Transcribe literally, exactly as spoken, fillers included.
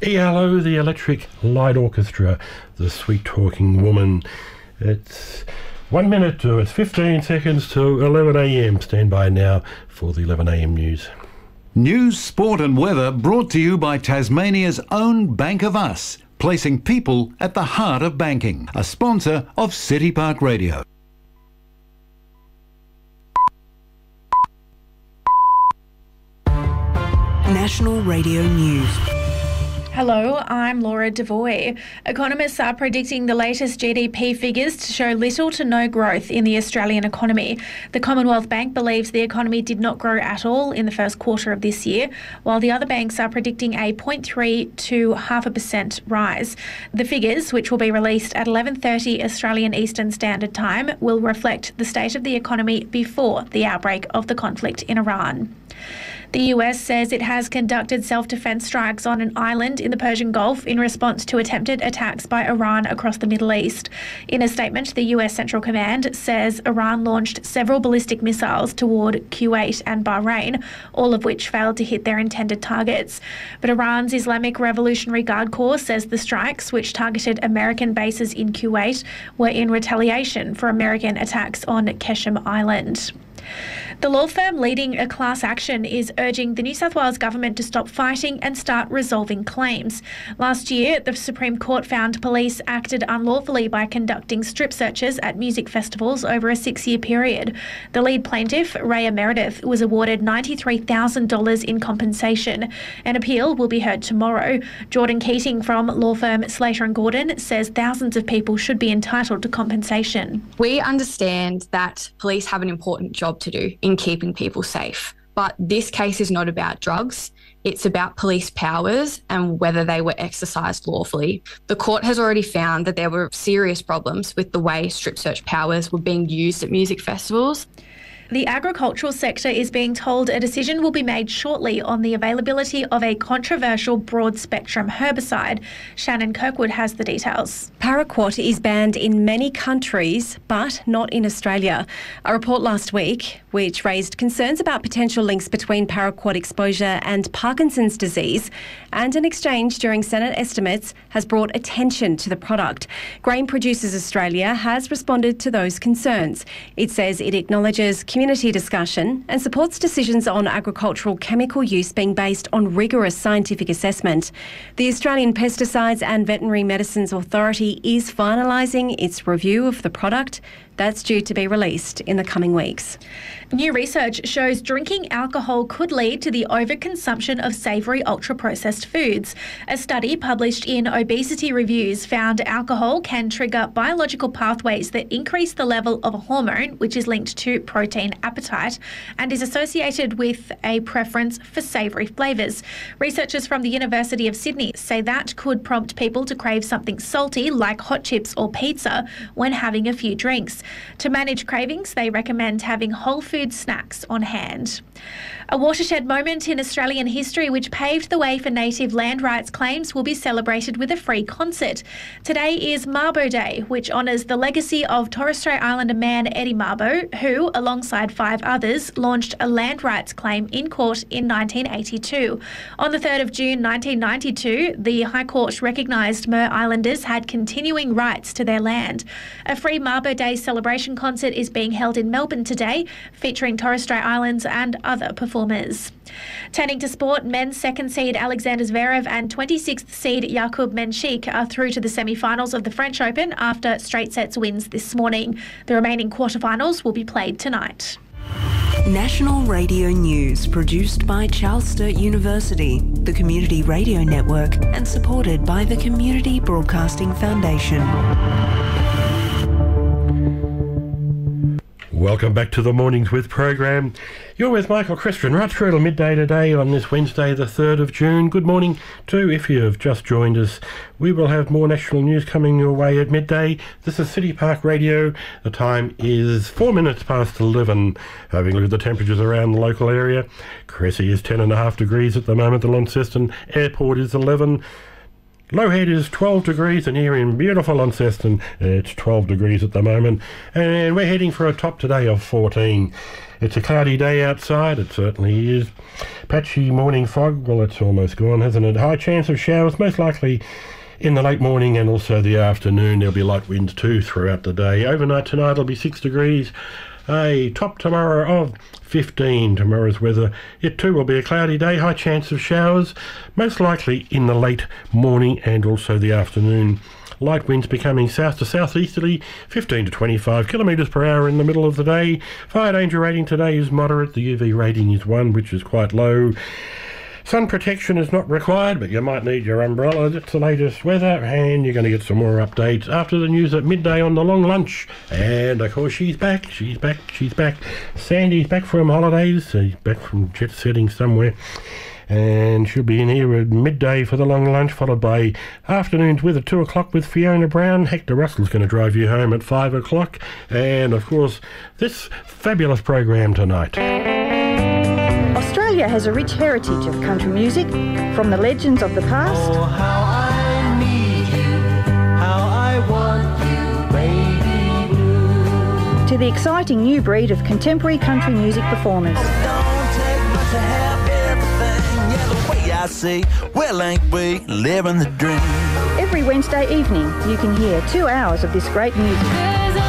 E L O, the Electric Light Orchestra, the Sweet Talking Woman. It's one minute to, it's fifteen seconds to eleven a m. Stand by now for the eleven a m news. News, sport and weather brought to you by Tasmania's own Bank of Us, placing people at the heart of banking. A sponsor of City Park Radio. National Radio News. Hello, I'm Laura Devoy. Economists are predicting the latest G D P figures to show little to no growth in the Australian economy. The Commonwealth Bank believes the economy did not grow at all in the first quarter of this year, while the other banks are predicting a zero point three to half a percent rise. The figures, which will be released at eleven thirty Australian Eastern Standard Time, will reflect the state of the economy before the outbreak of the conflict in Iran. The U S says it has conducted self-defense strikes on an island in the Persian Gulf in response to attempted attacks by Iran across the Middle East. In a statement, the U S Central Command says Iran launched several ballistic missiles toward Kuwait and Bahrain, all of which failed to hit their intended targets. But Iran's Islamic Revolutionary Guard Corps says the strikes, which targeted American bases in Kuwait, were in retaliation for American attacks on Qeshm Island. The law firm leading a class action is urging the New South Wales government to stop fighting and start resolving claims. Last year, the Supreme Court found police acted unlawfully by conducting strip searches at music festivals over a six-year period. The lead plaintiff, Raya Meredith, was awarded ninety-three thousand dollars in compensation. An appeal will be heard tomorrow. Jordan Keating from law firm Slater and Gordon says thousands of people should be entitled to compensation. We understand that police have an important job to do in keeping people safe. But this case is not about drugs. It's about police powers and whether they were exercised lawfully. The court has already found that there were serious problems with the way strip search powers were being used at music festivals. The agricultural sector is being told a decision will be made shortly on the availability of a controversial broad-spectrum herbicide. Shannon Kirkwood has the details. Paraquat is banned in many countries, but not in Australia. A report last week, which raised concerns about potential links between paraquat exposure and Parkinson's disease, and an exchange during Senate estimates, has brought attention to the product. Grain Producers Australia has responded to those concerns. It says it acknowledges community discussion and supports decisions on agricultural chemical use being based on rigorous scientific assessment. The Australian Pesticides and Veterinary Medicines Authority is finalising its review of the product. That's due to be released in the coming weeks. New research shows drinking alcohol could lead to the overconsumption of savoury ultra-processed foods. A study published in Obesity Reviews found alcohol can trigger biological pathways that increase the level of a hormone which is linked to protein appetite and is associated with a preference for savoury flavours. Researchers from the University of Sydney say that could prompt people to crave something salty like hot chips or pizza when having a few drinks. To manage cravings, they recommend having whole food snacks on hand. A watershed moment in Australian history which paved the way for native land rights claims will be celebrated with a free concert. Today is Mabo Day, which honours the legacy of Torres Strait Islander man Eddie Mabo, who, alongside five others, launched a land rights claim in court in nineteen eighty-two. On the third of June nineteen ninety-two, the High Court recognised Mer Islanders had continuing rights to their land. A free Mabo Day celebration concert is being held in Melbourne today, featuring Torres Strait Islands and other performers. Turning to sport, men's second seed Alexander Zverev and twenty-sixth seed Jakub Menchik are through to the semi-finals of the French Open after straight sets wins this morning. The remaining quarterfinals will be played tonight. National Radio News, produced by Charles Sturt University, the Community Radio Network, and supported by the Community Broadcasting Foundation. Welcome back to the Mornings With program. You're with Michael Christian right through till midday today on this Wednesday the third of June. Good morning too if you have just joined us. We will have more national news coming your way at midday. This is City Park Radio. The time is four minutes past eleven. Having a look at the temperatures around the local area. Cressy is ten and a half degrees at the moment. The Launceston Airport is eleven. Lowhead is twelve degrees, and here in beautiful Launceston it's twelve degrees at the moment, and we're heading for a top today of fourteen. It's a cloudy day outside, it certainly is. Patchy morning fog, well, it's almost gone, hasn't it? High chance of showers, most likely in the late morning and also the afternoon. There'll be light winds too throughout the day. Overnight tonight will be six degrees. A top tomorrow of fifteen. Tomorrow's weather, it too will be a cloudy day. High chance of showers, most likely in the late morning and also the afternoon. Light winds becoming south to southeasterly, fifteen to twenty-five kilometres per hour in the middle of the day. Fire danger rating today is moderate. The U V rating is one, which is quite low. Sun protection is not required, but you might need your umbrella. That's the latest weather, and you're going to get some more updates after the news at midday on the long lunch. And of course, she's back, she's back, she's back. Sandy's back from holidays, she's back from jet setting somewhere. And she'll be in here at midday for the long lunch, followed by afternoons with at two o'clock with Fiona Brown. Hector Russell's going to drive you home at five o'clock. And of course, this fabulous program tonight. Australia has a rich heritage of country music, from the legends of the past. Oh, how I need you, how I want you, baby blue. To the exciting new breed of contemporary country music performers. Don't take much to have everything. Yeah, the way I say, well, ain't we living the dream? Every Wednesday evening, you can hear two hours of this great music.